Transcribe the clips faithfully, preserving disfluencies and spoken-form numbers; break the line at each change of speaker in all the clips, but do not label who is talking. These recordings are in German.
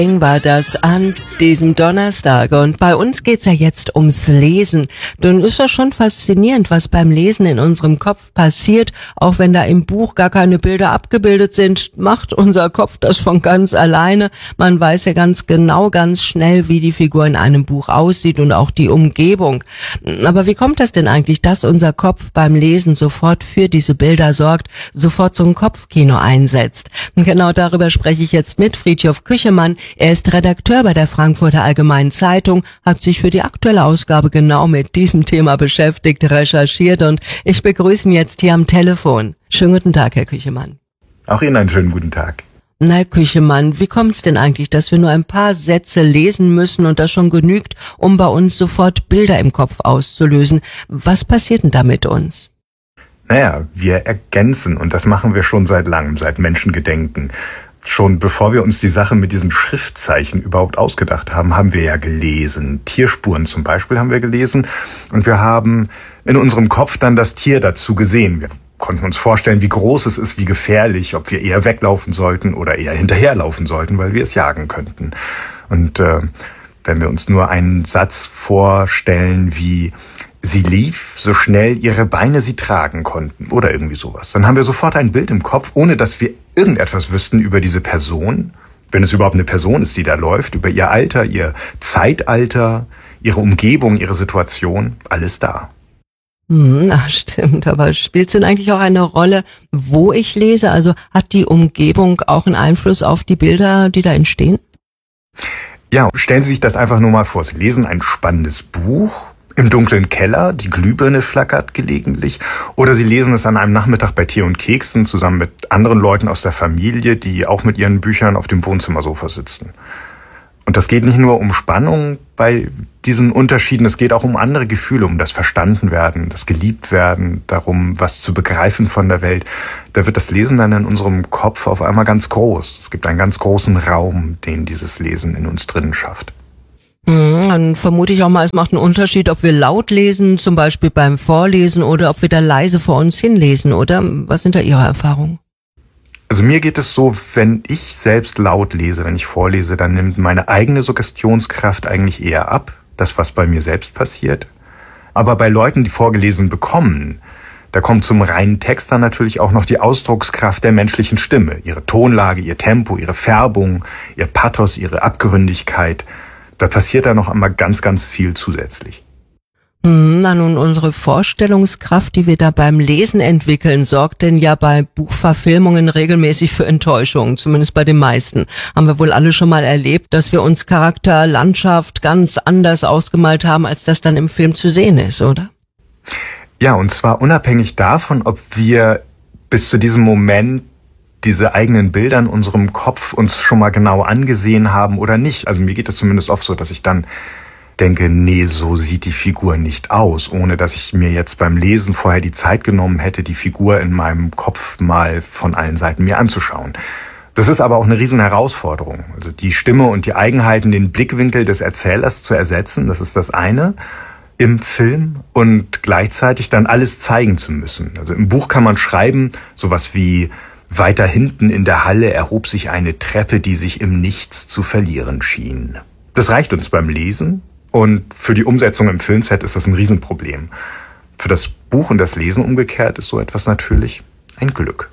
War das an diesem Donnerstag, und bei uns geht's ja jetzt ums Lesen. Dann ist das schon faszinierend, was beim Lesen in unserem Kopf passiert. Auch wenn da im Buch gar keine Bilder abgebildet sind, macht unser Kopf das von ganz alleine. Man weiß ja ganz genau, ganz schnell, wie die Figur in einem Buch aussieht und auch die Umgebung. Aber wie kommt das denn eigentlich, dass unser Kopf beim Lesen sofort für diese Bilder sorgt, sofort so ein Kopfkino einsetzt? Und genau darüber spreche ich jetzt mit Fridtjof Küchemann. Er ist Redakteur bei der Frankfurter Allgemeinen Zeitung, hat sich für die aktuelle Ausgabe genau mit diesem Thema beschäftigt, recherchiert, und ich begrüße ihn jetzt hier am Telefon. Schönen guten Tag, Herr Küchemann.
Auch Ihnen einen schönen guten Tag.
Na, Herr Küchemann, wie kommt es denn eigentlich, dass wir nur ein paar Sätze lesen müssen und das schon genügt, um bei uns sofort Bilder im Kopf auszulösen? Was passiert denn da mit uns?
Naja, wir ergänzen, und das machen wir schon seit langem, seit Menschengedenken. Schon bevor wir uns die Sache mit diesen Schriftzeichen überhaupt ausgedacht haben, haben wir ja gelesen. Tierspuren zum Beispiel haben wir gelesen, und wir haben in unserem Kopf dann das Tier dazu gesehen. Wir konnten uns vorstellen, wie groß es ist, wie gefährlich, ob wir eher weglaufen sollten oder eher hinterherlaufen sollten, weil wir es jagen könnten. Und äh, wenn wir uns nur einen Satz vorstellen wie: Sie lief, so schnell ihre Beine sie tragen konnten, oder irgendwie sowas, dann haben wir sofort ein Bild im Kopf, ohne dass wir irgendetwas wüssten über diese Person, wenn es überhaupt eine Person ist, die da läuft, über ihr Alter, ihr Zeitalter, ihre Umgebung, ihre Situation, alles da.
Na, stimmt, aber spielt es denn eigentlich auch eine Rolle, wo ich lese? Also hat die Umgebung auch einen Einfluss auf die Bilder, die da entstehen?
Ja, stellen Sie sich das einfach nur mal vor. Sie lesen ein spannendes Buch im dunklen Keller, die Glühbirne flackert gelegentlich, oder Sie lesen es an einem Nachmittag bei Tee und Keksen zusammen mit anderen Leuten aus der Familie, die auch mit ihren Büchern auf dem Wohnzimmersofa sitzen. Und das geht nicht nur um Spannung bei diesen Unterschieden, es geht auch um andere Gefühle, um das Verstandenwerden, das Geliebtwerden, darum, was zu begreifen von der Welt. Da wird das Lesen dann in unserem Kopf auf einmal ganz groß. Es gibt einen ganz großen Raum, den dieses Lesen in uns drinnen schafft.
Dann vermute ich auch mal, es macht einen Unterschied, ob wir laut lesen, zum Beispiel beim Vorlesen, oder ob wir da leise vor uns hinlesen, oder? Was sind da Ihre Erfahrungen?
Also mir geht es so, wenn ich selbst laut lese, wenn ich vorlese, dann nimmt meine eigene Suggestionskraft eigentlich eher ab, das, was bei mir selbst passiert. Aber bei Leuten, die vorgelesen bekommen, da kommt zum reinen Text dann natürlich auch noch die Ausdruckskraft der menschlichen Stimme, ihre Tonlage, ihr Tempo, ihre Färbung, ihr Pathos, ihre Abgründigkeit. Da passiert da noch einmal ganz, ganz viel zusätzlich.
Na nun, unsere Vorstellungskraft, die wir da beim Lesen entwickeln, sorgt denn ja bei Buchverfilmungen regelmäßig für Enttäuschungen, zumindest bei den meisten. Haben wir wohl alle schon mal erlebt, dass wir uns Charakter, Landschaft ganz anders ausgemalt haben, als das dann im Film zu sehen ist, oder?
Ja, und zwar unabhängig davon, ob wir bis zu diesem Moment diese eigenen Bilder in unserem Kopf uns schon mal genau angesehen haben oder nicht. Also mir geht es zumindest oft so, dass ich dann denke, nee, so sieht die Figur nicht aus, ohne dass ich mir jetzt beim Lesen vorher die Zeit genommen hätte, die Figur in meinem Kopf mal von allen Seiten mir anzuschauen. Das ist aber auch eine riesen Herausforderung. Also die Stimme und die Eigenheiten, den Blickwinkel des Erzählers zu ersetzen, das ist das eine im Film, und gleichzeitig dann alles zeigen zu müssen. Also im Buch kann man schreiben, sowas wie: Weiter hinten in der Halle erhob sich eine Treppe, die sich im Nichts zu verlieren schien. Das reicht uns beim Lesen, und für die Umsetzung im Filmset ist das ein Riesenproblem. Für das Buch und das Lesen umgekehrt ist so etwas natürlich ein Glück.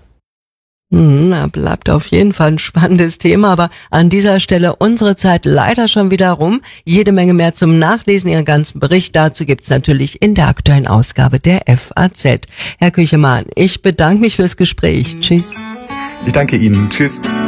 Na, bleibt auf jeden Fall ein spannendes Thema, aber an dieser Stelle unsere Zeit leider schon wieder rum. Jede Menge mehr zum Nachlesen, Ihren ganzen Bericht dazu gibt's natürlich in der aktuellen Ausgabe der F A Z. Herr Küchemann, ich bedanke mich fürs Gespräch. Tschüss.
Ich danke Ihnen. Tschüss.